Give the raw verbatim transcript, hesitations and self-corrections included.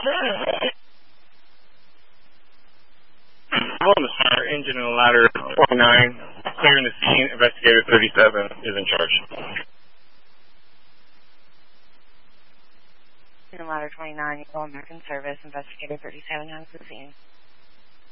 On the fire, engine and ladder twenty-nine, clearing the scene, investigator thirty-seven is in charge. Engine and ladder twenty-nine, you call American Service, investigator thirty-seven has the scene.